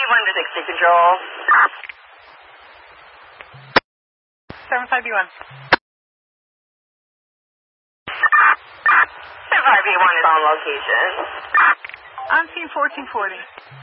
75B1 to 60 control. 75B1. 75B1 is on location. On scene 1440.